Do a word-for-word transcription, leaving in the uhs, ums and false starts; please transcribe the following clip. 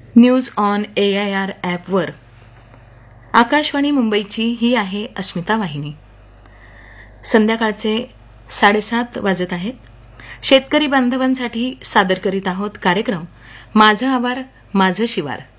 News on A I R ॲपवर आकाशवाणी मुंबईची ही आहे अस्मिता वाहिनी. संध्याकाळचे साडेसात वाजत आहेत. शेतकरी बांधवांसाठी सादर करीत आहोत कार्यक्रम माझं आवार माझं शिवार.